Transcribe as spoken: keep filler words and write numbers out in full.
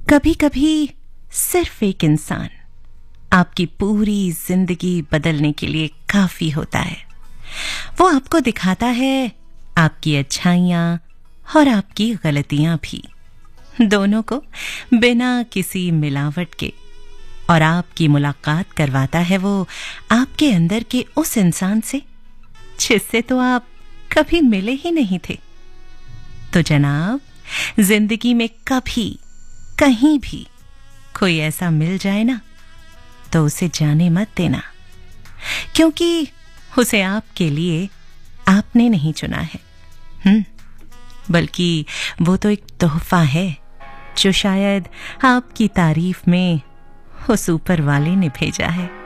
कभी कभी सिर्फ एक इंसान आपकी पूरी जिंदगी बदलने के लिए काफी होता है। वो आपको दिखाता है आपकी अच्छाइयां और आपकी गलतियां भी, दोनों को बिना किसी मिलावट के। और आपकी मुलाकात करवाता है वो आपके अंदर के उस इंसान से जिससे तो आप कभी मिले ही नहीं थे। तो जनाब, जिंदगी में कभी कहीं भी कोई ऐसा मिल जाए ना, तो उसे जाने मत देना, क्योंकि उसे आपके लिए आपने नहीं चुना है, हम्म बल्कि वो तो एक तोहफा है जो शायद आपकी तारीफ में उस ऊपर वाले ने भेजा है।